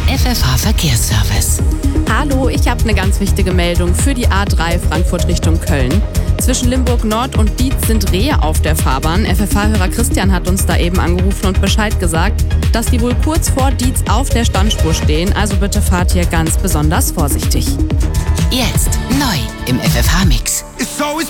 FFH Verkehrsservice. Hallo, ich habe eine ganz wichtige Meldung für die A3 Frankfurt Richtung Köln. Zwischen Limburg Nord und Dietz sind Rehe auf der Fahrbahn. FFH-Hörer Christian hat uns da eben angerufen und Bescheid gesagt, dass die wohl kurz vor Dietz auf der Standspur stehen. Also bitte fahrt hier ganz besonders vorsichtig. Jetzt neu im FFH-Mix.